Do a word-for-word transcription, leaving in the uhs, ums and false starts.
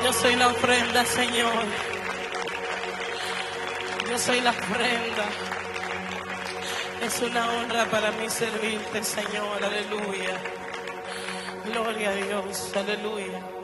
Yo soy la ofrenda, Señor. Yo soy la ofrenda. Es una honra para mí servirte, Señor. Aleluya. Gloria a Dios. Aleluya.